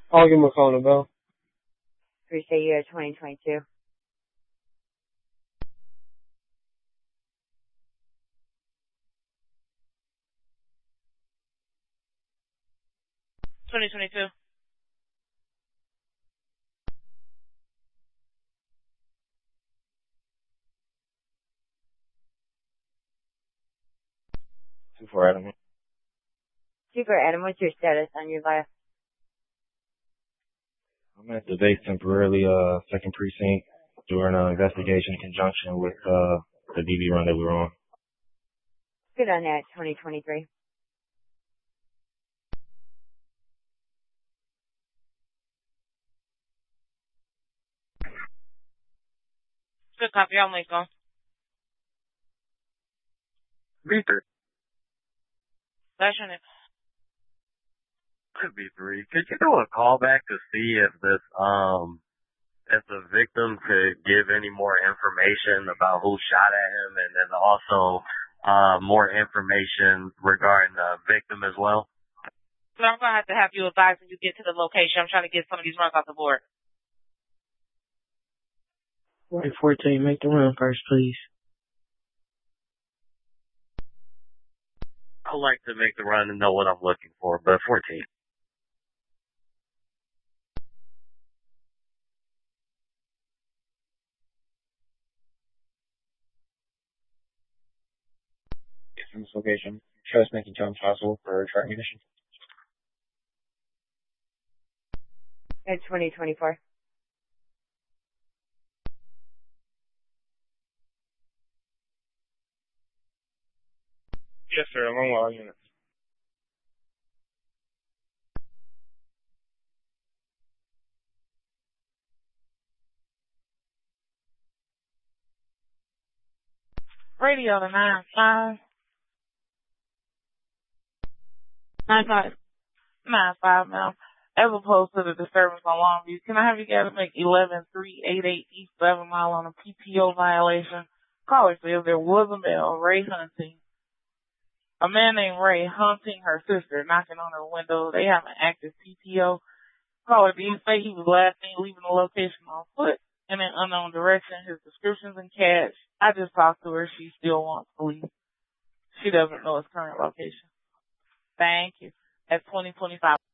I'll give him a call in a bell. Appreciate you at 2022. For Adam. Super Adam, what's your status on your life? I'm at the base temporarily, second precinct, doing an investigation in conjunction with the DV run that we were on. Good on that, 2023. Good copy. I'm late, B3. That's your name. Could be 3. Could you do a call back to see if this, if the victim could give any more information about who shot at him, and then also, more information regarding the victim as well? So I'm going to have you advise when you get to the location. I'm trying to get some of these runs off the board. Right, 14, make the run first, please. I like to make the run and know what I'm looking for, but 14. From this location, try to make it jump possible for track munitions. At 2024. Yes, sir. I'm on all units. Radio to 95. 95, ma'am. As opposed to the disturbance on Longview, can I have you guys make 11388 East 7 Mile on a PTO violation? Caller says there was a male, Ray Hunting. A man named Ray hunting her sister, knocking on her window. They have an active PTO. Caller didn't say he was last seen leaving the location on foot in an unknown direction. His description's in cash. I just talked to her. She still wants police. She doesn't know his current location. Thank you. At 2025.